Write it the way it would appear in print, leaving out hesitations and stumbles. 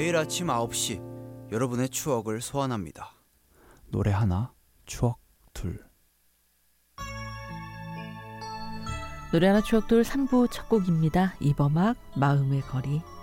매일 아침 9시 여러분의 추억을 소환합니다. 노래 하나, 추억 둘. 노래 하나 추억 둘 3부 첫 곡입니다. 이범학 마음의 거리.